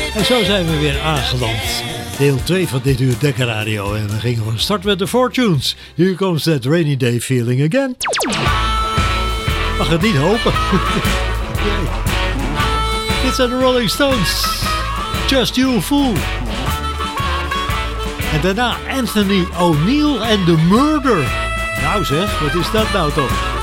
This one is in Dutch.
En zo zijn we weer aangeland. Deel 2 van dit uur Dekka Radio. En we gingen van start met de Fortunes. Here comes that rainy day feeling again. Mag het niet hopen. Dit zijn de Rolling Stones. Just You Fool. En daarna Anthony O'Neill en The Murder. Nou zeg, wat is dat nou toch?